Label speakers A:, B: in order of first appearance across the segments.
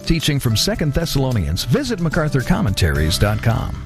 A: teaching from 2 Thessalonians, visit MacArthurCommentaries.com.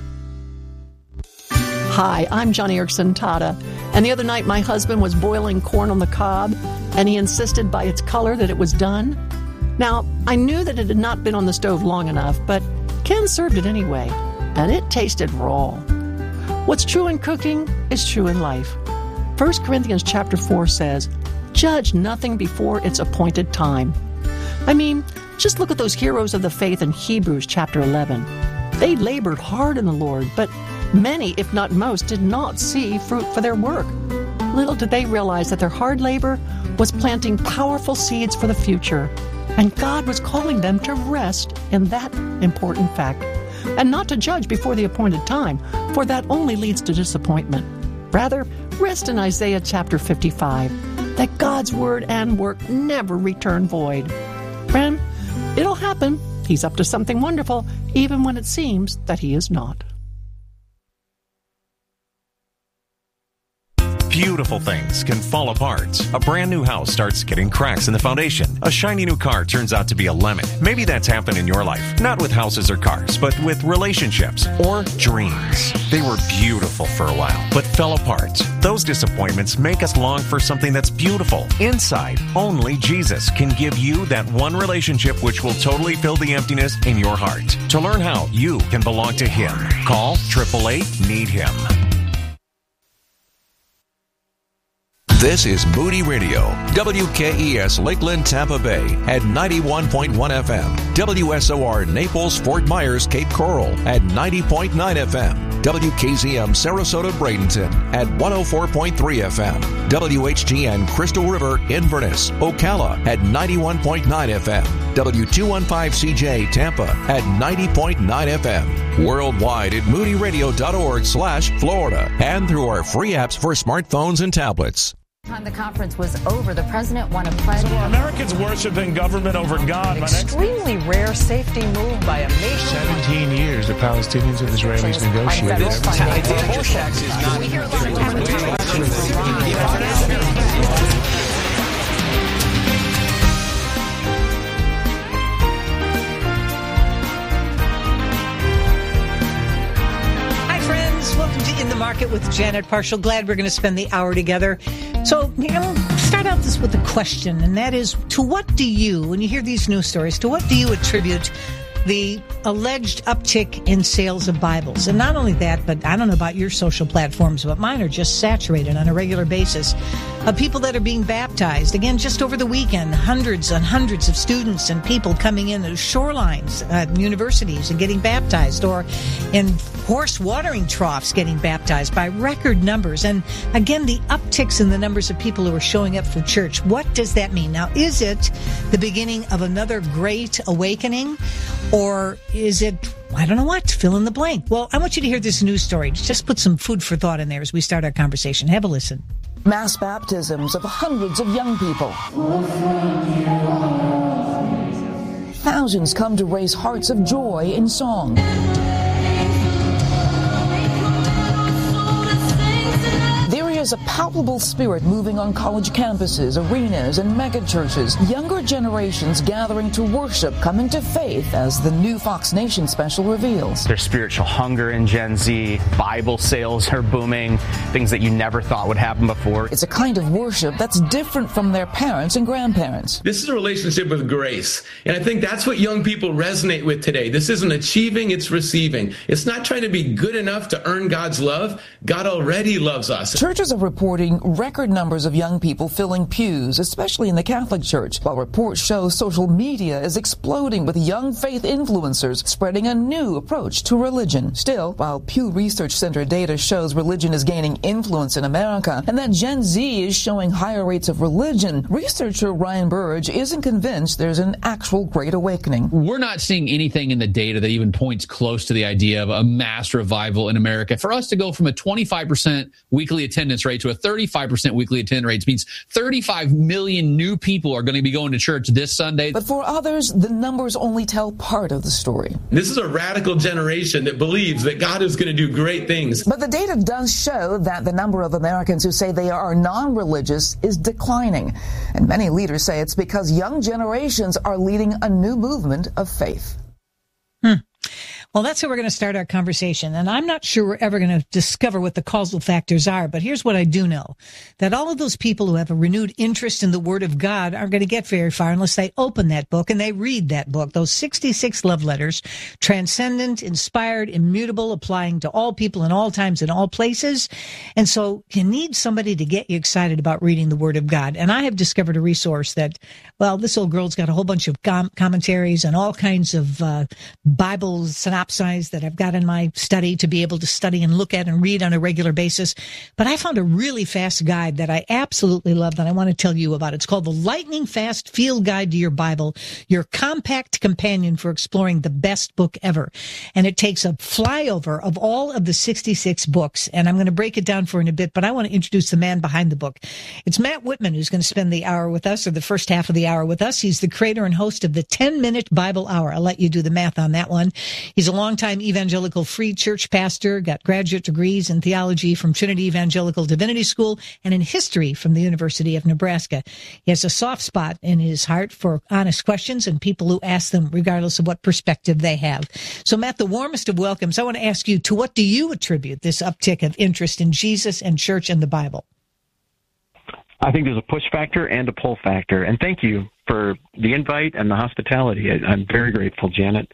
B: Hi, I'm Johnny Erickson Tata, and the other night my husband was boiling corn on the cob, and he insisted by its color that it was done. Now, I knew that it had not been on the stove long enough, but Ken served it anyway, and it tasted raw. What's true in cooking is true in life. 1 Corinthians chapter 4 says, "Judge nothing before its appointed time." I mean, just look at those heroes of the faith in Hebrews chapter 11. They labored hard in the Lord, but many, if not most, did not see fruit for their work. Little did they realize that their hard labor was planting powerful seeds for the future, and God was calling them to rest in that important fact, and not to judge before the appointed time, for that only leads to disappointment. Rather, rest in Isaiah chapter 55, that God's word and work never return void. Friend, it'll happen. He's up to something wonderful, even when it seems that he is not.
C: Beautiful things can fall apart. A brand new house starts getting cracks in the foundation. A shiny new car turns out to be a lemon. Maybe that's happened in your life. Not with houses or cars, but with relationships or dreams. They were beautiful for a while, but fell apart. Those disappointments make us long for something that's beautiful. Inside, only Jesus can give you that one relationship which will totally fill the emptiness in your heart. To learn how you can belong to Him, call 888-NEED-HIM.
D: This is Moody Radio, WKES Lakeland, Tampa Bay at 91.1 FM, WSOR Naples, Fort Myers, Cape Coral at 90.9 FM, WKZM Sarasota, Bradenton at 104.3 FM, WHGN Crystal River, Inverness, Ocala at 91.9 FM, W215CJ Tampa at 90.9 FM, worldwide at moodyradio.org/Florida, and through our free apps for smartphones and tablets.
E: Time the conference was over, the president won a pledge.
F: So Americans worshiping government over God.
G: An extremely rare safety move by a nation.
F: 17 years the Palestinians and Israelis negotiated.
G: Welcome to In the Market with Janet Parshall. Glad we're going to spend the hour together. So, start out this with a question, and that is, to what do you, when you hear these news stories, to what do you attribute the alleged uptick in sales of Bibles? And not only that, but I don't know about your social platforms, but mine are just saturated on a regular basis of people that are being baptized. Again, just over the weekend, hundreds and hundreds of students and people coming in at shorelines at universities and getting baptized, or in horse watering troughs getting baptized by record numbers. And again, the upticks in the numbers of people who are showing up for church. What does that mean? Now, is it the beginning of another great awakening? Or is it, I don't know what, fill in the blank? Well, I want you to hear this news story. Just put some food for thought in there as we start our conversation. Have a listen.
H: Mass baptisms of hundreds of young people. Thousands come to raise hearts of joy in song. There is a palpable spirit moving on college campuses, arenas, and megachurches. Younger generations gathering to worship, coming to faith, as the new Fox Nation special reveals.
I: There's spiritual hunger in Gen Z. Bible sales are booming, things that you never thought would happen before.
H: It's a kind of worship that's different from their parents and grandparents.
J: This is a relationship with grace, and I think that's what young people resonate with today. This isn't achieving, it's receiving. It's not trying to be good enough to earn God's love. God already loves us.
H: Churches are reporting record numbers of young people filling pews, especially in the Catholic Church, while reports show social media is exploding with young faith influencers spreading a new approach to religion. Still, while Pew Research Center data shows religion is gaining influence in America and that Gen Z is showing higher rates of religion, researcher Ryan Burge isn't convinced there's an actual great awakening.
K: We're not seeing anything in the data that even points close to the idea of a mass revival in America. For us to go from a 25% weekly attendance attendance rate to a 35% weekly attendance rate. It means 35 million new people are going to be going to church this Sunday.
H: But for others, the numbers only tell part of the story.
J: This is a radical generation that believes that God is going to do great things.
H: But the data does show that the number of Americans who say they are non-religious is declining. And many leaders say it's because young generations are leading a new movement of faith.
G: Well, that's how we're going to start our conversation. And I'm not sure we're ever going to discover what the causal factors are. But here's what I do know, that all of those people who have a renewed interest in the Word of God aren't going to get very far unless they open that book and they read that book. Those 66 love letters, transcendent, inspired, immutable, applying to all people in all times and all places. And so you need somebody to get you excited about reading the Word of God. And I have discovered a resource that, well, this old girl's got a whole bunch of commentaries and all kinds of Bible synopses that I've got in my study to be able to study and look at and read on a regular basis. But I found a really fast guide that I absolutely love that I want to tell you about. It's called the Lightning Fast Field Guide to Your Bible, your compact companion for exploring the best book ever. And it takes a flyover of all of the 66 books. And I'm going to break it down for in a bit, but I want to introduce the man behind the book. It's Matt Whitman who's going to spend the hour with us, or the first half of the hour with us. He's the creator and host of the 10-Minute Bible Hour. I'll let you do the math on that one. He's a longtime evangelical free church pastor, got graduate degrees in theology from Trinity Evangelical Divinity School and in history from the University of Nebraska. He has a soft spot in his heart for honest questions and people who ask them regardless of what perspective they have. So, Matt, the warmest of welcomes. I want to ask you, to what do you attribute this uptick of interest in Jesus and church and the Bible?
L: I think there's a push factor and a pull factor. And thank you for the invite and the hospitality. I'm very grateful, Janet.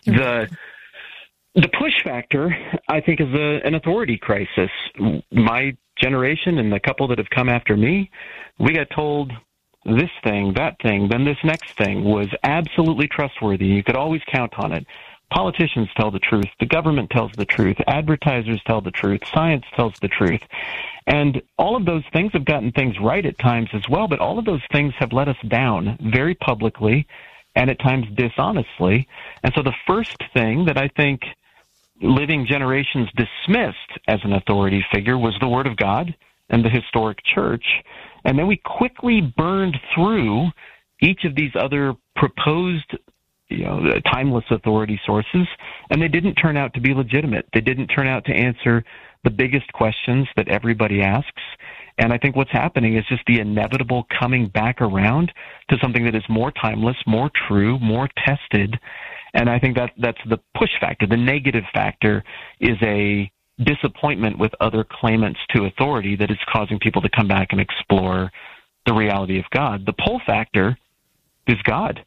L: The push factor, I think, is an authority crisis. My generation and the couple that have come after me, we got told this thing, that thing, then this next thing was absolutely trustworthy. You could always count on it. Politicians tell the truth. The government tells the truth. Advertisers tell the truth. Science tells the truth. And all of those things have gotten things right at times as well, but all of those things have let us down very publicly and at times dishonestly. And so the first thing that I think living generations dismissed as an authority figure was the Word of God and the historic church. And then we quickly burned through each of these other proposed, timeless authority sources, and they didn't turn out to be legitimate. They didn't turn out to answer the biggest questions that everybody asks. And I think what's happening is just the inevitable coming back around to something that is more timeless, more true, more tested. And I think that's the push factor. The negative factor is a disappointment with other claimants to authority that is causing people to come back and explore the reality of God. The pull factor is God.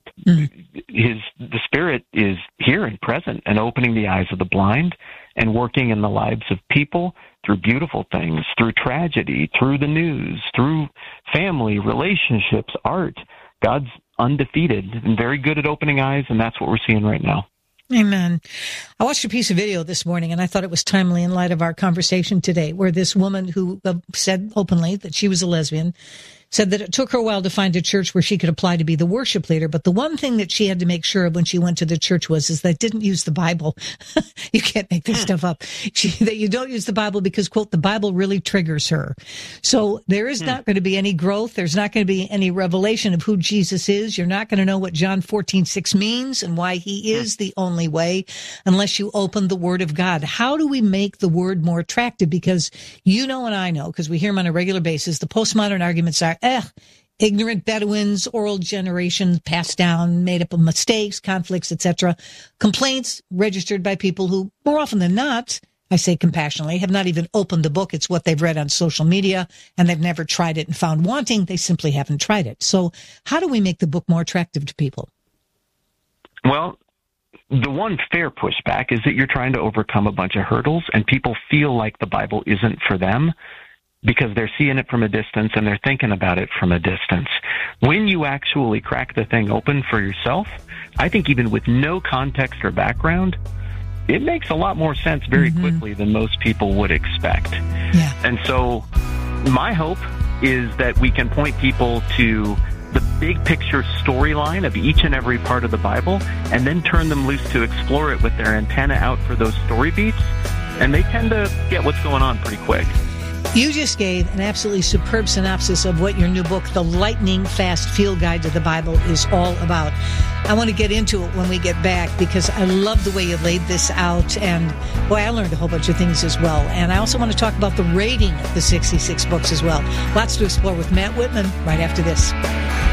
L: The Spirit is here and present and opening the eyes of the blind and working in the lives of people through beautiful things, through tragedy, through the news, through family, relationships, art. God's undefeated and very good at opening eyes, and that's what we're seeing right now.
G: Amen. I watched a piece of video this morning, and I thought it was timely in light of our conversation today, where this woman who said openly that she was a lesbian said that it took her a while to find a church where she could apply to be the worship leader. But the one thing that she had to make sure of when she went to the church is they didn't use the Bible. You can't make this stuff up. That you don't use the Bible because, quote, the Bible really triggers her. So there is not going to be any growth. There's not going to be any revelation of who Jesus is. You're not going to know what John 14:6 means and why he is the only way unless you open the Word of God. How do we make the Word more attractive? Because you know and I know, because we hear them on a regular basis, the postmodern arguments are, ignorant Bedouins, oral generation, passed down, made up of mistakes, conflicts, etc. Complaints registered by people who, more often than not, I say compassionately, have not even opened the book. It's what they've read on social media, and they've never tried it and found wanting. They simply haven't tried it. So how do we make the book more attractive to people?
L: Well, the one fair pushback is that you're trying to overcome a bunch of hurdles, and people feel like the Bible isn't for them, because they're seeing it from a distance and they're thinking about it from a distance. When you actually crack the thing open for yourself, I think even with no context or background, it makes a lot more sense very quickly than most people would expect.
G: Yeah.
L: And so my hope is that we can point people to the big picture storyline of each and every part of the Bible and then turn them loose to explore it with their antenna out for those story beats. And they tend to get what's going on pretty quick.
G: You just gave an absolutely superb synopsis of what your new book, The Lightning Fast Field Guide to the Bible, is all about. I want to get into it when we get back because I love the way you laid this out. And, boy, I learned a whole bunch of things as well. And I also want to talk about the rating of the 66 books as well. Lots to explore with Matt Whitman right after this.